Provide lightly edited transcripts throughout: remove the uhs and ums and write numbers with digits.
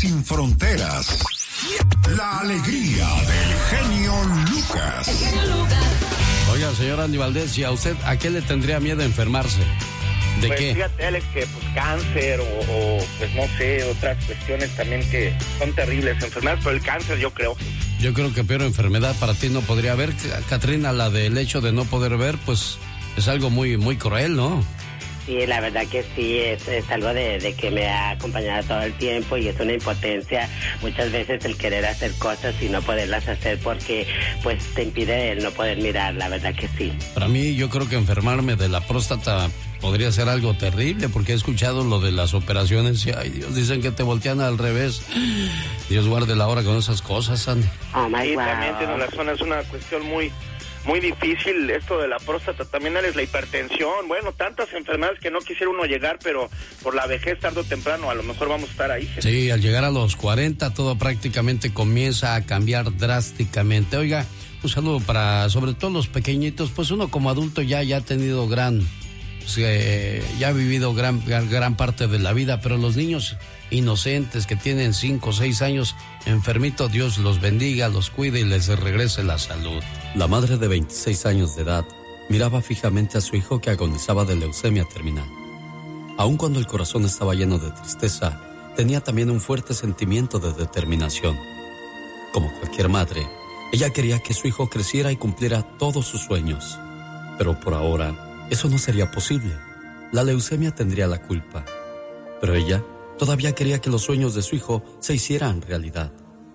sin fronteras. La alegría del genio Lucas. Oiga, señor Andy Valdés, ¿y a usted a qué le tendría miedo enfermarse? ¿De pues qué? Fíjate, Alex, que pues cáncer o pues no sé, otras cuestiones también que son terribles enfermedades, pero el cáncer yo creo. Yo creo que peor enfermedad para ti no podría haber, Catrina, la del hecho de no poder ver, pues es algo muy, muy cruel, ¿no? Sí, la verdad que sí, es algo de que me ha acompañado todo el tiempo y es una impotencia muchas veces el querer hacer cosas y no poderlas hacer porque pues te impide el no poder mirar, la verdad que sí. Para mí yo creo que enfermarme de la próstata podría ser algo terrible porque he escuchado lo de las operaciones y ay Dios, dicen que te voltean al revés. Dios guarde la hora con esas cosas, Andy. Oh my Sí, God. también tiene razón, es una cuestión muy difícil esto de la próstata, también es la hipertensión, bueno, tantas enfermedades que no quisiera uno llegar, pero por la vejez tarde o temprano a lo mejor vamos a estar ahí. Sí, al llegar a los 40 todo prácticamente comienza a cambiar drásticamente. Oiga, un saludo para sobre todo los pequeñitos, pues uno como adulto ya ha tenido ya ha vivido gran parte de la vida, pero los niños inocentes que tienen 5 o 6 años enfermitos, Dios los bendiga, los cuide y les regrese la salud. La madre de 26 años de edad miraba fijamente a su hijo que agonizaba de leucemia terminal. Aun cuando el corazón estaba lleno de tristeza, tenía también un fuerte sentimiento de determinación. Como cualquier madre, ella quería que su hijo creciera y cumpliera todos sus sueños. Pero por ahora, eso no sería posible. La leucemia tendría la culpa. Pero ella todavía quería que los sueños de su hijo se hicieran realidad.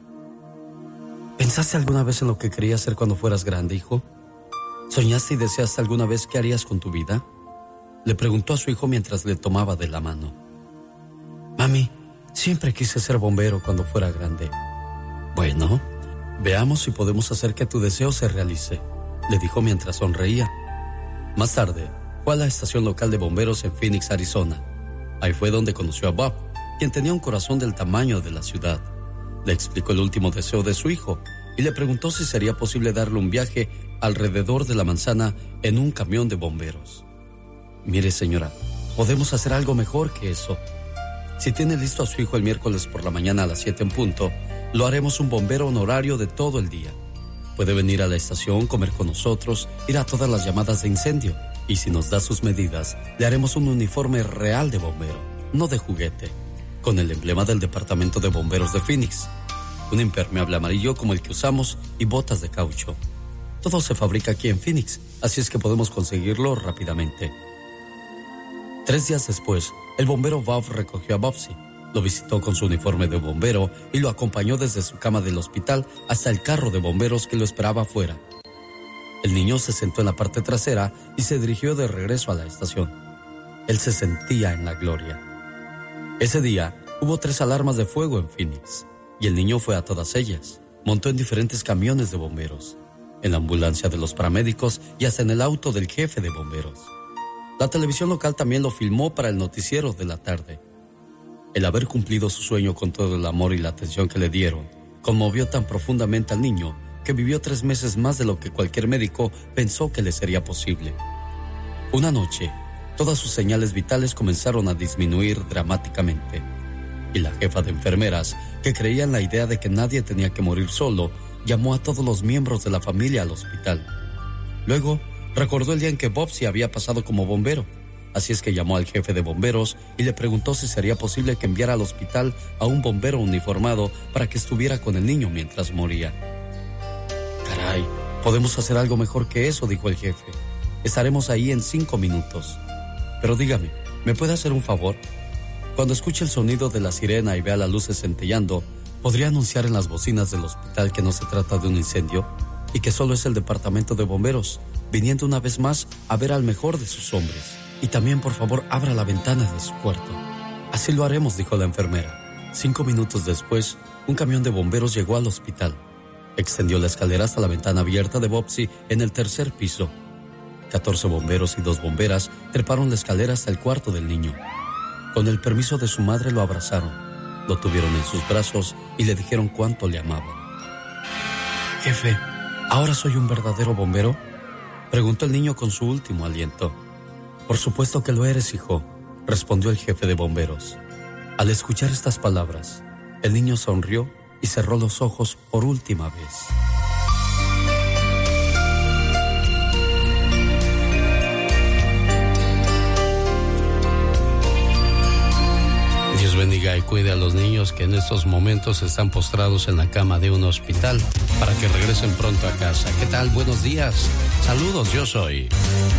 ¿Pensaste alguna vez en lo que querías hacer cuando fueras grande, hijo? ¿Soñaste y deseaste alguna vez qué harías con tu vida? Le preguntó a su hijo mientras le tomaba de la mano. Mami, siempre quise ser bombero cuando fuera grande. Bueno, veamos si podemos hacer que tu deseo se realice, le dijo mientras sonreía. Más tarde, fue a la estación local de bomberos en Phoenix, Arizona. Ahí fue donde conoció a Bob, quien tenía un corazón del tamaño de la ciudad. Le explicó el último deseo de su hijo y le preguntó si sería posible darle un viaje alrededor de la manzana en un camión de bomberos. Mire, señora, podemos hacer algo mejor que eso. Si tiene listo a su hijo el miércoles por la mañana a las 7 en punto, lo haremos un bombero honorario de todo el día. Puede venir a la estación, comer con nosotros, ir a todas las llamadas de incendio. Y si nos da sus medidas, le haremos un uniforme real de bombero, no de juguete, con el emblema del Departamento de Bomberos de Phoenix, un impermeable amarillo como el que usamos y botas de caucho. Todo se fabrica aquí en Phoenix, así es que podemos conseguirlo rápidamente. 3 días después, el bombero Bob recogió a Bobsy, lo visitó con su uniforme de bombero y lo acompañó desde su cama del hospital hasta el carro de bomberos que lo esperaba afuera. El niño se sentó en la parte trasera y se dirigió de regreso a la estación. Él se sentía en la gloria. Ese día hubo 3 alarmas de fuego en Phoenix y el niño fue a todas ellas. Montó en diferentes camiones de bomberos, en la ambulancia de los paramédicos y hasta en el auto del jefe de bomberos. La televisión local también lo filmó para el noticiero de la tarde. El haber cumplido su sueño con todo el amor y la atención que le dieron conmovió tan profundamente al niño que vivió 3 meses más de lo que cualquier médico pensó que le sería posible. Una noche, todas sus señales vitales comenzaron a disminuir dramáticamente, y la jefa de enfermeras, que creía en la idea de que nadie tenía que morir solo, llamó a todos los miembros de la familia al hospital. Luego, recordó el día en que Bobsy había pasado como bombero, así es que llamó al jefe de bomberos y le preguntó si sería posible que enviara al hospital a un bombero uniformado para que estuviera con el niño mientras moría. Caray, podemos hacer algo mejor que eso, dijo el jefe. Estaremos ahí en 5 minutos. Pero dígame, ¿me puede hacer un favor? Cuando escuche el sonido de la sirena y vea las luces centellando, ¿podría anunciar en las bocinas del hospital que no se trata de un incendio y que solo es el departamento de bomberos, viniendo una vez más a ver al mejor de sus hombres? Y también, por favor, abra la ventana de su cuarto. Así lo haremos, dijo la enfermera. 5 minutos después, un camión de bomberos llegó al hospital. Extendió la escalera hasta la ventana abierta de Bobsy en el 3er piso. 14 bomberos y 2 bomberas treparon la escalera hasta el cuarto del niño. Con el permiso de su madre lo abrazaron, lo tuvieron en sus brazos y le dijeron cuánto le amaban. Jefe, ¿ahora soy un verdadero bombero?, preguntó el niño con su último aliento. Por supuesto que lo eres, hijo, respondió el jefe de bomberos. Al escuchar estas palabras, El niño sonrió y cerró los ojos por última vez. Dios bendiga y cuide a los niños que en estos momentos están postrados en la cama de un hospital para que regresen pronto a casa. ¿Qué tal? Buenos días. Saludos, yo soy